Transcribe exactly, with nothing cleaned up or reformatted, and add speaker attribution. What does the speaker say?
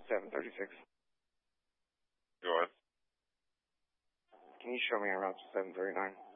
Speaker 1: seven thirty-six.
Speaker 2: Go ahead.
Speaker 1: Can you show me around seven thirty-nine?